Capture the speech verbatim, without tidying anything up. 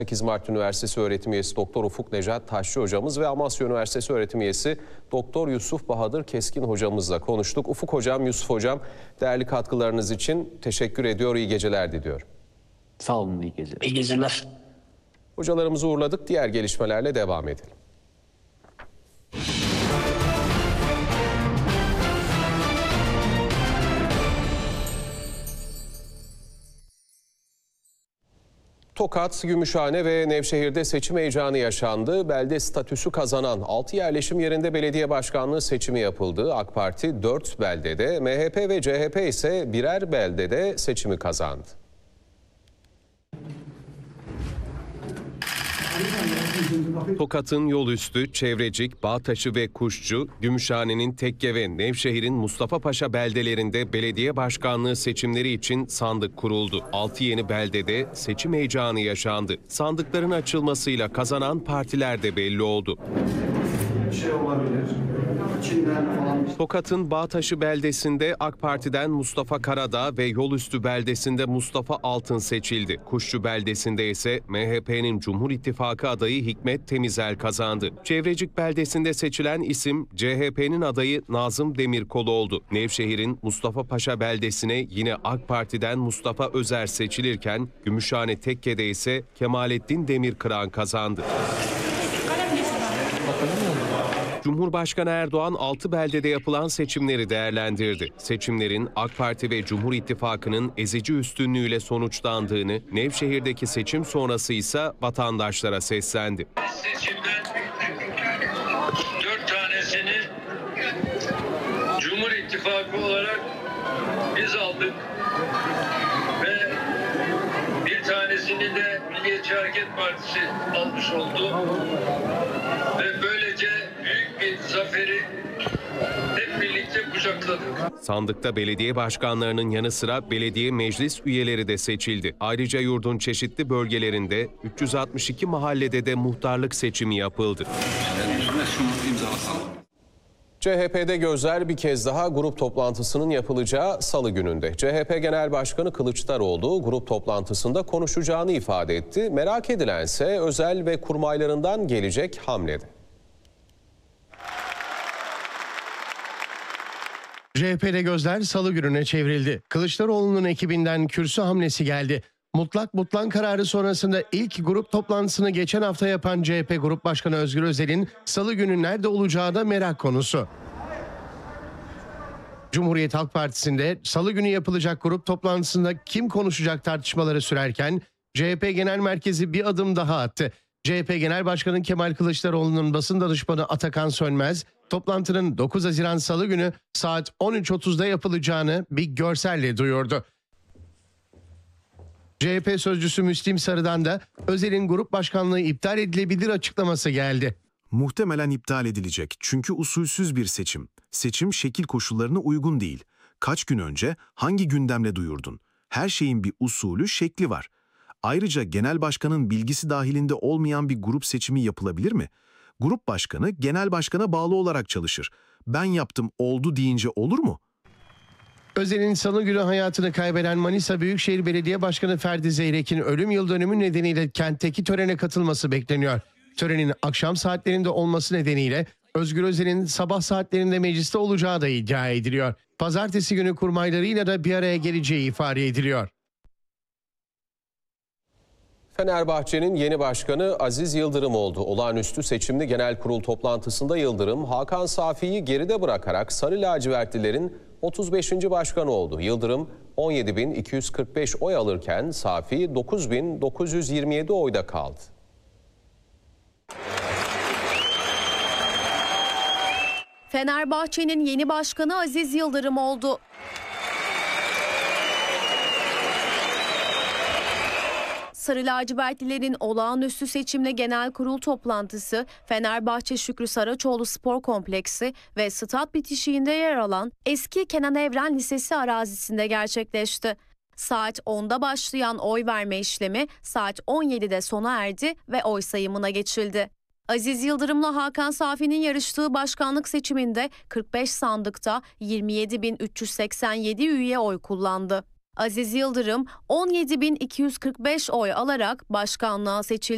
sekiz Mart Üniversitesi öğretim üyesi Doktor Ufuk Necat Taşçı hocamız ve Amasya Üniversitesi öğretim üyesi Doktor Yusuf Bahadır Keskin hocamızla konuştuk. Ufuk hocam, Yusuf hocam, değerli katkılarınız için teşekkür ediyor, iyi geceler diliyorum. Sağ olun, iyi geceler. İyi geceler. Hocalarımızı uğurladık, diğer gelişmelerle devam edelim. Tokat, Gümüşhane ve Nevşehir'de seçim heyecanı yaşandı. Belde statüsü kazanan altı yerleşim yerinde belediye başkanlığı seçimi yapıldı. AK Parti dört beldede, M H P ve C H P ise birer beldede seçimi kazandı. Tokat'ın Yolüstü, Çevrecik, Bağtaşı ve Kuşçu, Gümüşhane'nin Tekke ve Nevşehir'in Mustafa'paşa beldelerinde belediye başkanlığı seçimleri için sandık kuruldu. altı yeni beldede seçim heyecanı yaşandı. Sandıkların açılmasıyla kazanan partiler de belli oldu. Bir şey olabilir. İçinden falan. Tokat'ın Bağtaşı beldesinde AK Parti'den Mustafa Karadağ ve Yolüstü beldesinde Mustafa Altın seçildi. Kuşçu beldesinde ise M H P'nin Cumhur İttifakı adayı Hikmet Temizel kazandı. Çevrecik beldesinde seçilen isim C H P'nin adayı Nazım Demirkol oldu. Nevşehir'in Mustafa'paşa beldesine yine AK Parti'den Mustafa Özer seçilirken Gümüşhane Tekke'de ise Kemalettin Demirkıran kazandı. Cumhurbaşkanı Erdoğan altı beldede yapılan seçimleri değerlendirdi. Seçimlerin AK Parti ve Cumhur İttifakı'nın ezici üstünlüğüyle sonuçlandığını, Nevşehir'deki seçim sonrası ise vatandaşlara seslendi. Seçimden dört tanesini Cumhur İttifakı olarak biz aldık ve bir tanesini de Milliyetçi Hareket Partisi almış oldu ve böylece büyük bir zaferi hep birlikte kucakladık. Sandıkta belediye başkanlarının yanı sıra belediye meclis üyeleri de seçildi. Ayrıca yurdun çeşitli bölgelerinde üç yüz altmış iki mahallede de muhtarlık seçimi yapıldı. C H P'de gözler bir kez daha grup toplantısının yapılacağı Salı gününde. C H P Genel Başkanı Kılıçdaroğlu grup toplantısında konuşacağını ifade etti. Merak edilense özel ve kurmaylarından gelecek hamledi. C H P'de gözler Salı gününe çevrildi. Kılıçdaroğlu'nun ekibinden kürsü hamlesi geldi. Mutlak butlan kararı sonrasında ilk grup toplantısını geçen hafta yapan C H P Grup Başkanı Özgür Özel'in Salı günü nerede olacağı da merak konusu. Cumhuriyet Halk Partisi'nde Salı günü yapılacak grup toplantısında kim konuşacak tartışmaları sürerken C H P Genel Merkezi bir adım daha attı. C H P Genel Başkanı Kemal Kılıçdaroğlu'nun basın danışmanı Atakan Sönmez, toplantının dokuz Haziran Salı günü saat on üç otuzda yapılacağını bir görselle duyurdu. C H P sözcüsü Müslim Sarı'dan da Özel'in grup başkanlığı iptal edilebilir açıklaması geldi. Muhtemelen iptal edilecek çünkü usulsüz bir seçim. Seçim şekil koşullarına uygun değil. Kaç gün önce hangi gündemle duyurdun? Her şeyin bir usulü, şekli var. Ayrıca genel başkanın bilgisi dahilinde olmayan bir grup seçimi yapılabilir mi? Grup başkanı genel başkana bağlı olarak çalışır. Ben yaptım oldu deyince olur mu? Özel'in Salı günü hayatını kaybeden Manisa Büyükşehir Belediye Başkanı Ferdi Zeyrek'in ölüm yıl dönümü nedeniyle kentteki törene katılması bekleniyor. Törenin akşam saatlerinde olması nedeniyle Özgür Özel'in sabah saatlerinde mecliste olacağı da iddia ediliyor. Pazartesi günü kurmaylarıyla da bir araya geleceği ifade ediliyor. Fenerbahçe'nin yeni başkanı Aziz Yıldırım oldu. Olağanüstü seçimli genel kurul toplantısında Yıldırım, Hakan Safi'yi geride bırakarak Sarı Lacivertlilerin otuz beşinci başkanı oldu. Yıldırım on yedi bin iki yüz kırk beş oy alırken Safi dokuz bin dokuz yüz yirmi yedi oyda kaldı. Fenerbahçe'nin yeni başkanı Aziz Yıldırım oldu. Sarı lacivertlilerin olağanüstü seçimle genel kurul toplantısı Fenerbahçe Şükrü Saraçoğlu Spor Kompleksi ve stat bitişiğinde yer alan eski Kenan Evren Lisesi arazisinde gerçekleşti. Saat onda başlayan oy verme işlemi saat on yedide sona erdi ve oy sayımına geçildi. Aziz Yıldırım'la Hakan Safi'nin yarıştığı başkanlık seçiminde kırk beş sandıkta yirmi yedi bin üç yüz seksen yedi üye oy kullandı. Aziz Yıldırım on yedi bin iki yüz kırk beş oy alarak başkanlığa seçildi.